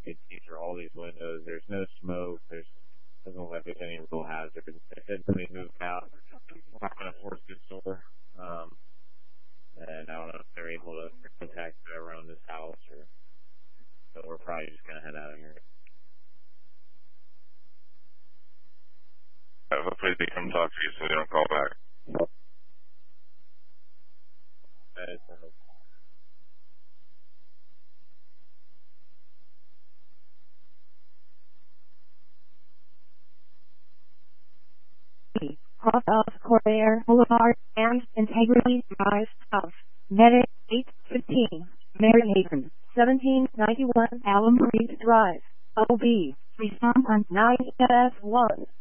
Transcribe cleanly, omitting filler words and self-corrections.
could see through all these windows. There's no smoke. Doesn't look like there's any real hazard. They said somebody moved out. We're not going to force this door. And I don't know if they're able to contact whoever owned this house, but we're probably just going to head out of here. Hopefully they come talk to you so they don't call back. Off of Corvair Boulevard and Integrity Drive South, Medic 815, Maryhaven, 1791 Alum Creek Drive, OB, respond on 9F1.